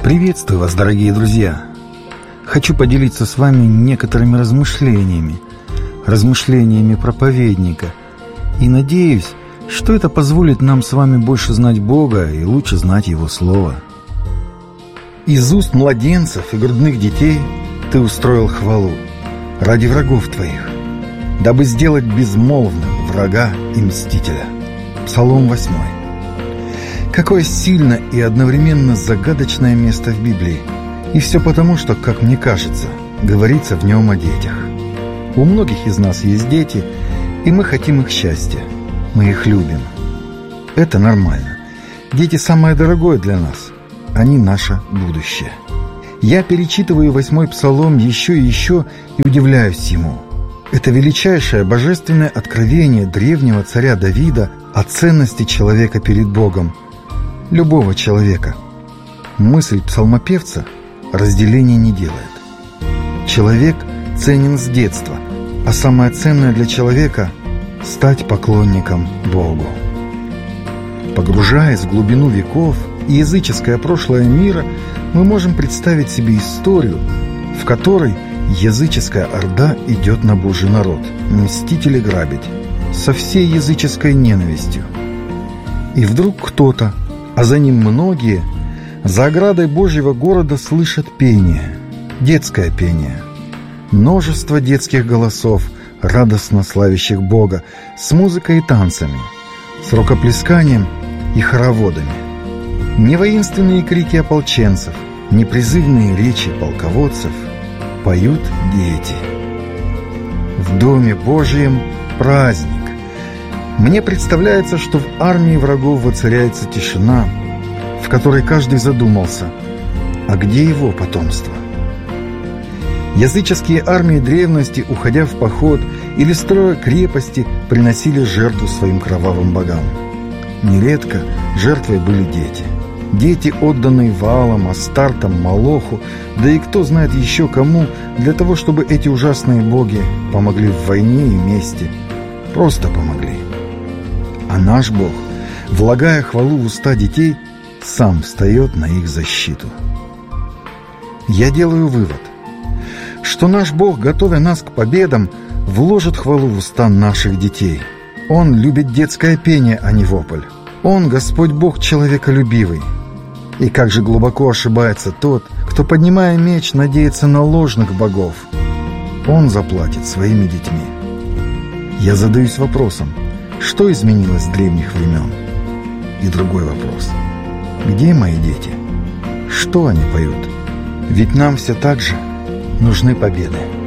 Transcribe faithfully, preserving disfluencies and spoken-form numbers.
Приветствую вас, дорогие друзья! Хочу поделиться с вами некоторыми размышлениями, размышлениями проповедника, и надеюсь, что это позволит нам с вами больше знать Бога и лучше знать Его Слово. Из уст младенцев и грудных детей Ты устроил хвалу ради врагов Твоих, дабы сделать безмолвным врага и мстителя. Псалом восьмой. Какое сильно и одновременно загадочное место в Библии. И все потому, что, как мне кажется, говорится в нем о детях. У многих из нас есть дети, и мы хотим их счастья. Мы их любим. Это нормально. Дети самое дорогое для нас. Они наше будущее. Я перечитываю восьмой псалом еще и еще и удивляюсь ему. Это величайшее божественное откровение древнего царя Давида о ценности человека перед Богом. Любого человека. Мысль псалмопевца разделения не делает. Человек ценен с детства, а самое ценное для человека – стать поклонником Богу. Погружаясь в глубину веков и языческое прошлое мира, мы можем представить себе историю, в которой языческая орда идет на Божий народ, мстить или грабить, со всей языческой ненавистью. И вдруг кто-то, а за ним многие, за оградой Божьего города слышат пение, детское пение. Множество детских голосов, радостно славящих Бога, с музыкой и танцами, с рукоплесканием и хороводами. Не воинственные крики ополченцев, не призывные речи полководцев, поют дети. В Доме Божьем праздник. Мне представляется, что в армии врагов воцаряется тишина, в которой каждый задумался, а где его потомство? Языческие армии древности, уходя в поход или строя крепости, приносили жертву своим кровавым богам. Нередко жертвой были дети. Дети, отданные Ваалам, Астартам, Молоху, да и кто знает еще кому, для того, чтобы эти ужасные боги помогли в войне и мести. Просто помогли. А наш Бог, влагая хвалу в уста детей, сам встает на их защиту. Я делаю вывод, что наш Бог, готовя нас к победам, вложит хвалу в уста наших детей. Он любит детское пение, а не вопль. Он, Господь Бог, человеколюбивый. И как же глубоко ошибается тот, кто, поднимая меч, надеется на ложных богов. Он заплатит своими детьми. Я задаюсь вопросом, что изменилось с древних времен? И другой вопрос. Где мои дети? Что они поют? Ведь нам все так же нужны победы.